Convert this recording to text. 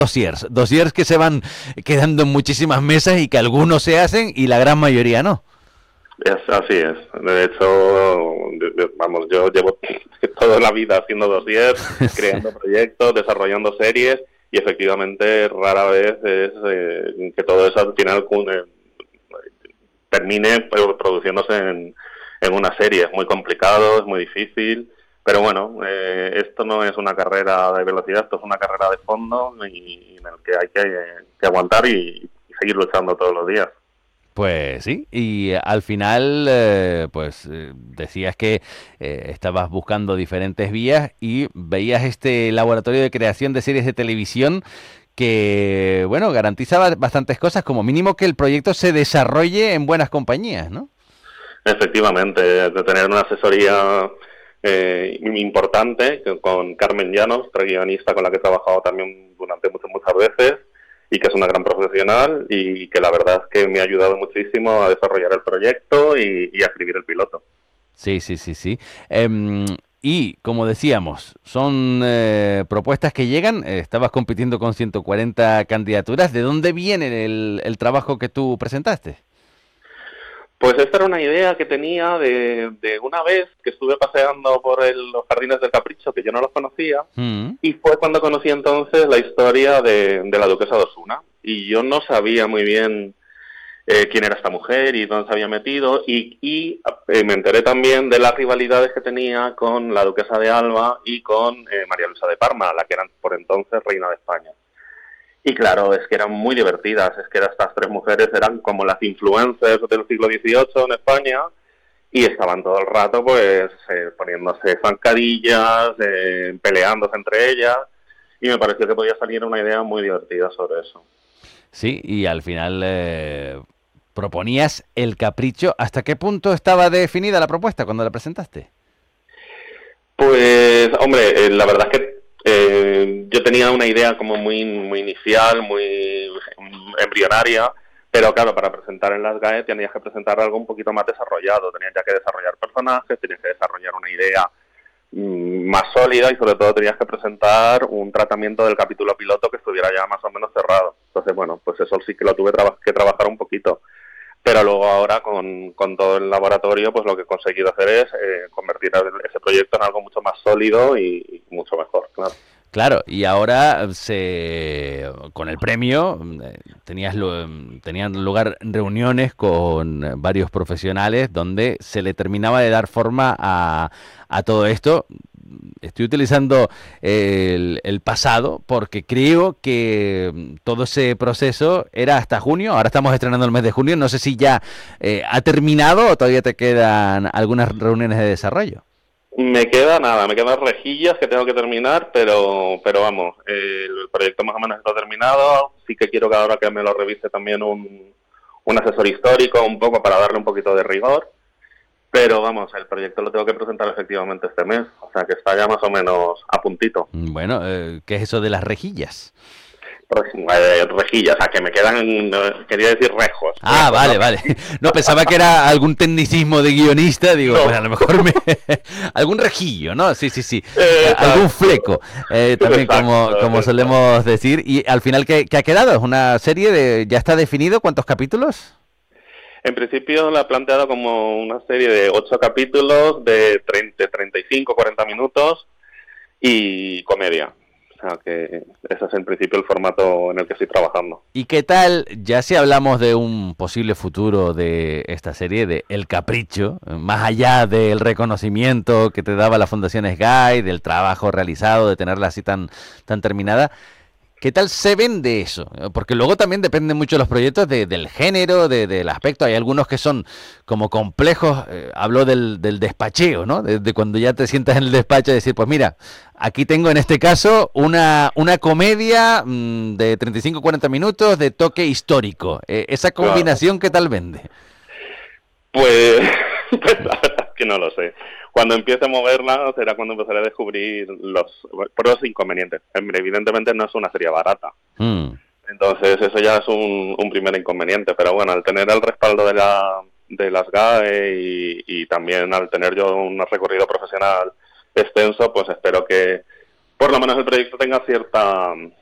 Dossiers que se van quedando en muchísimas mesas y que algunos se hacen y la gran mayoría no. Así es. De hecho, vamos, yo llevo toda la vida haciendo dossiers, creando proyectos, desarrollando series y efectivamente rara vez es que todo eso al final termine produciéndose en una serie. Es muy complicado, es muy difícil, pero bueno, esto no es una carrera de velocidad, esto es una carrera de fondo y en el que hay que aguantar y seguir luchando todos los días. Pues sí, y al final, decías que estabas buscando diferentes vías y veías este laboratorio de creación de series de televisión que, bueno, garantizaba bastantes cosas, como mínimo que el proyecto se desarrolle en buenas compañías, ¿no? Efectivamente, de tener una asesoría importante con Carmen Llanos, otra guionista con la que he trabajado también durante muchas veces y que es una gran profesional y que la verdad es que me ha ayudado muchísimo a desarrollar el proyecto y a escribir el piloto. Sí. Y como decíamos, son propuestas que llegan. Estabas compitiendo con 140 candidaturas. ¿De dónde viene el trabajo que tú presentaste? Pues esta era una idea que tenía de una vez que estuve paseando por los Jardines del Capricho, que yo no los conocía, Mm. y fue cuando conocí entonces la historia de la duquesa de Osuna. Y yo no sabía muy bien quién era esta mujer y dónde se había metido, y me enteré también de las rivalidades que tenía con la duquesa de Alba y con María Luisa de Parma, la que era por entonces reina de España. Y claro, es que eran muy divertidas, es que estas tres mujeres eran como las influencers del siglo XVIII en España y estaban todo el rato pues poniéndose zancadillas, peleándose entre ellas y me pareció que podía salir una idea muy divertida sobre eso. Sí, y al final proponías el capricho. ¿Hasta qué punto estaba definida la propuesta cuando la presentaste? Pues, hombre, la verdad es que yo tenía una idea como muy inicial, muy embrionaria, pero claro, para presentar en las GAE tenías que presentar algo un poquito más desarrollado, tenías ya que desarrollar personajes, tenías que desarrollar una idea más sólida y sobre todo tenías que presentar un tratamiento del capítulo piloto que estuviera ya más o menos cerrado. Entonces, bueno, pues eso sí que lo tuve que trabajar un poquito. Pero luego ahora con todo el laboratorio, pues lo que he conseguido hacer es convertir ese proyecto en algo mucho más sólido y mucho mejor, claro. Claro, y ahora con el premio tenían lugar reuniones con varios profesionales donde se le terminaba de dar forma a todo esto. Estoy utilizando el pasado porque creo que todo ese proceso era hasta junio. Ahora estamos estrenando el mes de junio. No sé si ya ha terminado o todavía te quedan algunas reuniones de desarrollo. Me queda nada, me quedan rejillas que tengo que terminar, pero vamos, el proyecto más o menos está terminado. Sí que quiero que ahora que me lo revise también un asesor histórico, un poco para darle un poquito de rigor. Pero vamos, el proyecto lo tengo que presentar efectivamente este mes, o sea que está ya más o menos a puntito. Bueno, ¿qué es eso de las rejillas? Rejillas, o sea que me quedan, quería decir rejos. Ah, Rejos, vale, ¿no? vale. No, pensaba que era algún tecnicismo de guionista. Digo, No. pues a lo mejor algún rejillo, ¿no? Sí. Algún Exacto. fleco, también como Exacto. solemos decir. Y al final, ¿qué ha quedado? ¿Es una serie ¿Ya está definido cuántos capítulos? En principio la he planteado como una serie de 8 capítulos de 35, 40 minutos y comedia. O sea que ese es en principio el formato en el que estoy trabajando. ¿Y qué tal, ya si hablamos de un posible futuro de esta serie, de El Capricho, más allá del reconocimiento que te daba la Fundación Sky, del trabajo realizado, de tenerla así tan terminada? ¿Qué tal se vende eso? Porque luego también depende mucho de los proyectos del género, del aspecto. Hay algunos que son como complejos. Hablo del despacheo, ¿no? De cuando ya te sientas en el despacho y decir, pues mira, aquí tengo en este caso una comedia de 35-40 minutos de toque histórico. Esa Claro. combinación, ¿qué tal vende? Pues, pues la verdad es que no lo sé. Cuando empiece a moverla será cuando empezaré a descubrir los pros e inconvenientes. Evidentemente no es una serie barata. Mm. Entonces eso ya es un primer inconveniente. Pero bueno, al tener el respaldo de las GAE y también al tener yo un recorrido profesional extenso, pues espero que por lo menos el proyecto tenga